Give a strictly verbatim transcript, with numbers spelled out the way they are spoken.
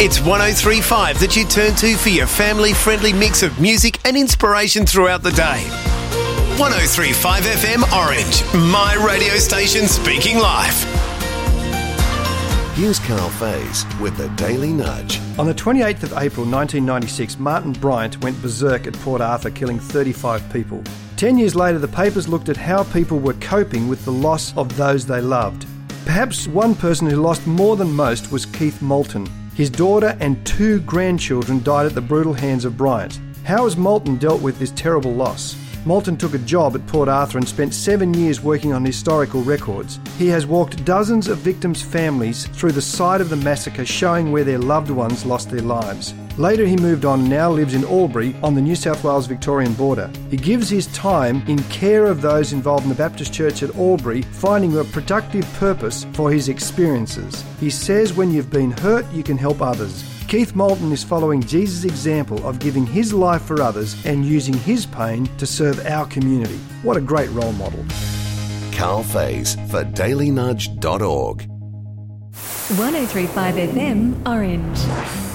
It's one oh three point five that you turn to for your family-friendly mix of music and inspiration throughout the day. one oh three point five F M Orange, my radio station speaking life. Here's Carl Faze with the Daily Nudge. On the twenty-eighth of April nineteen ninety-six, Martin Bryant went berserk at Port Arthur, killing thirty-five people. Ten years later, the papers looked at how people were coping with the loss of those they loved. Perhaps one person who lost more than most was Keith Moulton. His daughter and two grandchildren died at the brutal hands of Bryant. How has Moulton dealt with this terrible loss? Moulton took a job at Port Arthur and spent seven years working on historical records. He has walked dozens of victims' families through the site of the massacre, showing where their loved ones lost their lives. Later he moved on and now lives in Albury on the New South Wales-Victorian border. He gives his time in care of those involved in the Baptist Church at Albury, finding a productive purpose for his experiences. He says when you've been hurt, you can help others. Keith Moulton is following Jesus' example of giving his life for others and using his pain to serve our community. What a great role model. Carl Faze for daily nudge dot org. one oh three point five F M Orange.